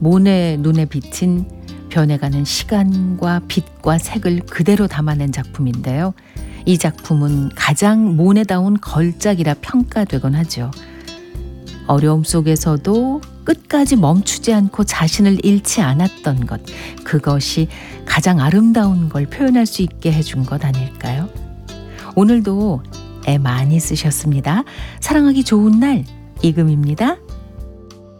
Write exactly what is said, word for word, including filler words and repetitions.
모네 눈에 비친 변해가는 시간과 빛과 색을 그대로 담아낸 작품인데요. 이 작품은 가장 모네다운 걸작이라 평가되곤 하죠. 어려움 속에서도 끝까지 멈추지 않고 자신을 잃지 않았던 것, 그것이 가장 아름다운 걸 표현할 수 있게 해준 것 아닐까요? 오늘도 애 많이 쓰셨습니다. 사랑하기 좋은 날, 이금입니다.